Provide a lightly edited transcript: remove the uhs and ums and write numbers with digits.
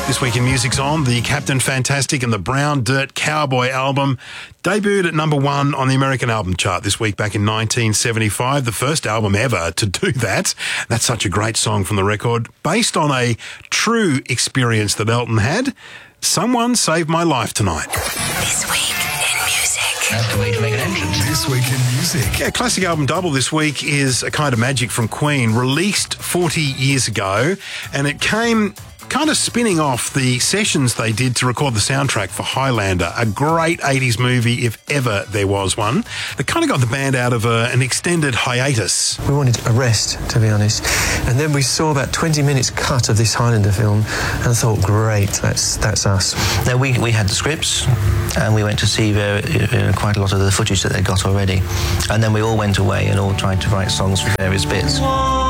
This Week in Music's on the Captain Fantastic and the Brown Dirt Cowboy album. Debuted at number 1 on the American album chart this week back in 1975. The first album ever to do that. That's such a great song from the record. Based on a true experience that Elton had. Someone Saved My Life Tonight. This Week in Music. That's the way to make an entrance. This Week in Music. Yeah, classic album double this week is A Kind of Magic from Queen, released 40 years ago, and it came kind of spinning off the sessions they did to record the soundtrack for Highlander, a great 80s movie if ever there was one. They kind of got the band out of an extended hiatus. We wanted a rest, to be honest. And then we saw about 20 minutes cut of this Highlander film and I thought, great, that's us. Now, we had the scripts and we went to see quite a lot of the footage that they got already. And then we all went away and all tried to write songs for various bits.